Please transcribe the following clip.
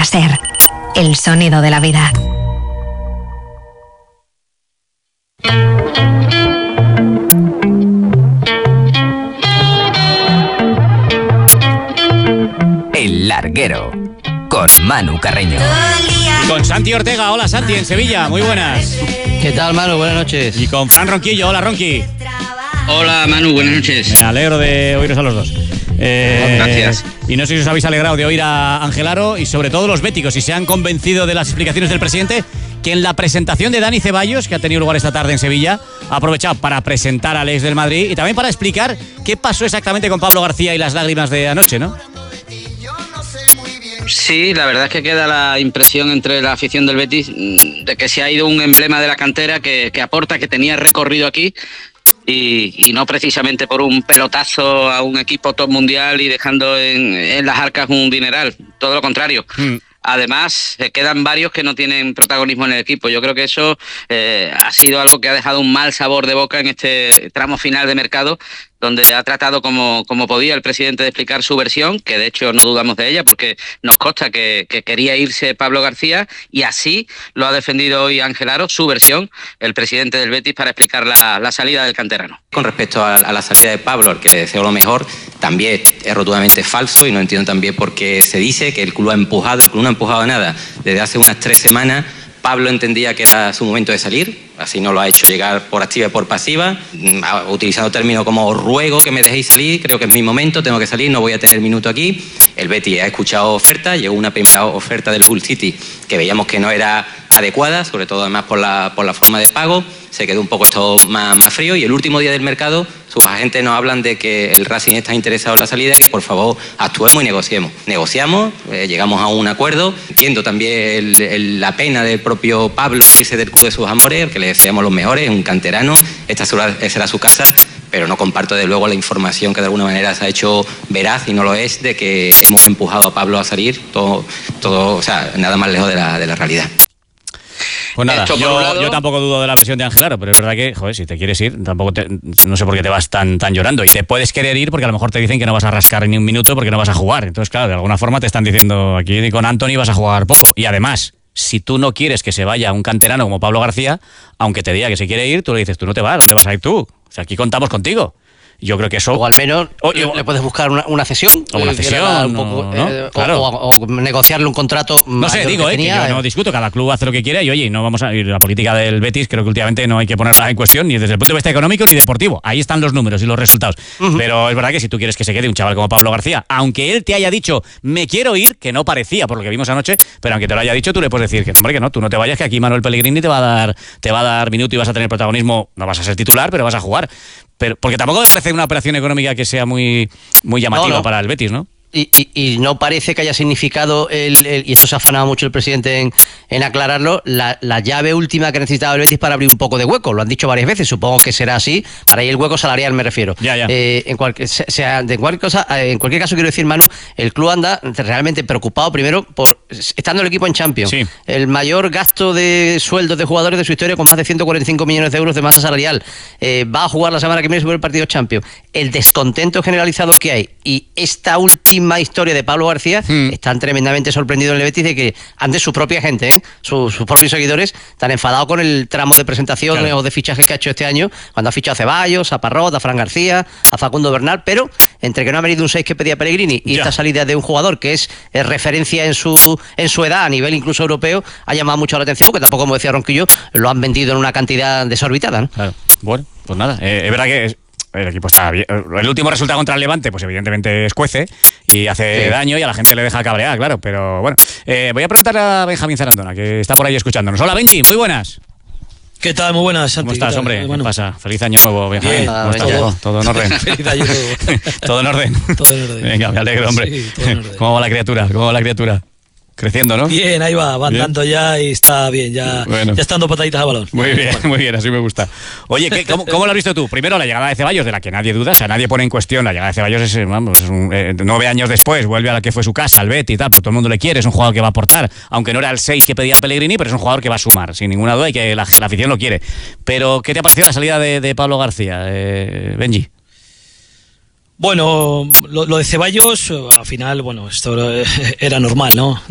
para ser. El sonido de la vida. El Larguero, con Manu Carreño. Y con Santi Ortega. Hola Santi, en Sevilla, muy buenas. ¿Qué tal, Manu? Buenas noches. Y con Fran Ronquillo. Hola Ronqui. Hola Manu, buenas noches. Me alegro de oíros a los dos. Gracias. Y no sé si os habéis alegrado de oír a Ángel Aro y sobre todo los béticos, si se han convencido de las explicaciones del presidente, que en la presentación de Dani Ceballos, que ha tenido lugar esta tarde en Sevilla, ha aprovechado para presentar al ex del Madrid y también para explicar qué pasó exactamente con Pablo García y las lágrimas de anoche, ¿no? Sí, la verdad es que queda la impresión entre la afición del Betis de que se ha ido un emblema de la cantera que aporta, que tenía recorrido aquí y no precisamente por un pelotazo a un equipo top mundial y dejando en las arcas un dineral, todo lo contrario. Además, quedan varios que no tienen protagonismo en el equipo. Yo creo que eso ha sido algo que ha dejado un mal sabor de boca en este tramo final de mercado, donde ha tratado como podía el presidente de explicar su versión, que de hecho no dudamos de ella, porque nos consta que quería irse Pablo García, y así lo ha defendido hoy Ángel Aro, su versión, el presidente del Betis, para explicar la salida del canterano. Con respecto a la salida de Pablo, al que le deseo lo mejor, también es rotundamente falso, y no entiendo también por qué se dice que el club ha empujado. El club no ha empujado nada. Desde hace unas 3 semanas Pablo entendía que era su momento de salir, así no lo ha hecho llegar por activa y por pasiva, utilizando términos como ruego que me dejéis salir, creo que es mi momento, tengo que salir, no voy a tener minuto aquí. El Betis ha escuchado ofertas, llegó una primera oferta del Hull City que veíamos que no era adecuada, sobre todo además por la forma de pago, se quedó un poco esto más frío, y el último día del mercado sus agentes nos hablan de que el Racing está interesado en la salida y que por favor actuemos y negociemos. Negociamos, llegamos a un acuerdo. Entiendo también la pena del propio Pablo irse del club de sus amores, que le deseamos los mejores, un canterano, esta será su casa, pero no comparto de luego la información que de alguna manera se ha hecho veraz y no lo es, de que hemos empujado a Pablo a salir, todo, o sea, nada más lejos de la realidad. Pues nada, yo tampoco dudo de la versión de Ángel Aro, pero es verdad que, joder, si te quieres ir, no sé por qué te vas tan llorando. Y te puedes querer ir porque a lo mejor te dicen que no vas a rascar ni un minuto porque no vas a jugar. Entonces, claro, de alguna forma te están diciendo, aquí con Anthony vas a jugar poco. Y además, si tú no quieres que se vaya un canterano como Pablo García, aunque te diga que se quiere ir, tú le dices, tú no te vas a ir tú. O sea, aquí contamos contigo. Yo creo que eso... O al menos le puedes buscar una cesión. O una cesión, un poco, ¿no? Claro. O negociarle un contrato. No sé, digo, que yo no discuto, cada club hace lo que quiere y oye, no vamos a ir. La política del Betis creo que últimamente no hay que ponerla en cuestión ni desde el punto de vista económico ni deportivo. Ahí están los números y los resultados. Pero es verdad que si tú quieres que se quede un chaval como Pablo García, aunque él te haya dicho, me quiero ir, que no parecía por lo que vimos anoche, pero aunque te lo haya dicho, tú le puedes decir que, hombre, que no, tú no te vayas, que aquí Manuel Pellegrini te va a dar minuto y vas a tener protagonismo, no vas a ser titular, pero vas a jugar. Pero, porque tampoco me parece una operación económica que sea muy llamativa para el Betis, ¿no? Y no parece que haya significado, y esto se ha afanado mucho el presidente en aclararlo, la llave última que necesitaba el Betis para abrir un poco de hueco. Lo han dicho varias veces, supongo que será así. Para ahí el hueco salarial me refiero. Ya. En cualquier caso quiero decir, Manu, el club anda realmente preocupado primero por estando el equipo en Champions. Sí. El mayor gasto de sueldos de jugadores de su historia, con más de 145 millones de euros de masa salarial. Va a jugar la semana que viene sobre el partido Champions. El descontento generalizado que hay y esta última historia de Pablo García están tremendamente sorprendidos en el Betis de que antes su propia gente, sus propios seguidores, están enfadados con el tramo de presentación o de fichajes que ha hecho este año, cuando ha fichado a Ceballos, a Parrot, a Fran García, a Facundo Bernal, pero entre que no ha venido un 6 que pedía Pellegrini y esta salida de un jugador que es referencia en su edad a nivel incluso europeo, ha llamado mucho la atención, porque tampoco, como decía Ronquillo, lo han vendido en una cantidad desorbitada, ¿no? Claro. Bueno, pues nada, es verdad que el equipo está bien. El último resultado contra el Levante, pues evidentemente escuece y hace daño y a la gente le deja cabrear, claro. Pero bueno, voy a preguntarle a Benjamín Zarandona, que está por ahí escuchándonos. Hola, Benji, muy buenas. ¿Qué tal? Muy buenas, Santi. ¿Cómo estás, hombre? Bueno. ¿Qué pasa? Feliz año nuevo, Benjamín. ¿Cómo estás? Todo en orden. Feliz año nuevo. Todo en orden. Todo en orden. Venga, me alegro, hombre. Sí, todo en orden. ¿Cómo va la criatura? Creciendo, ¿no? Bien, ahí va andando ya y está bien, ya está dando pataditas al balón. Muy bien, así me gusta. Oye, ¿cómo lo has visto tú? Primero, la llegada de Ceballos, de la que nadie duda, o sea, nadie pone en cuestión. La llegada de Ceballos es 9 años después, vuelve a la que fue su casa, al Betis y tal, pero todo el mundo le quiere, es un jugador que va a aportar, aunque no era el 6 que pedía Pellegrini, pero es un jugador que va a sumar, sin ninguna duda, y que la afición lo quiere. Pero, ¿qué te ha parecido la salida de Pablo García, Benji? Bueno, lo de Ceballos, al final, bueno, esto era normal, ¿no?